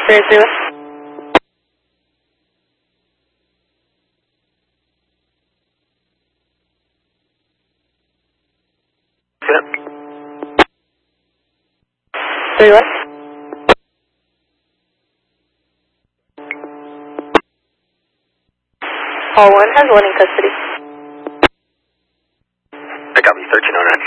Very good. Very well. Hall 1 has one in custody. I copy 1309.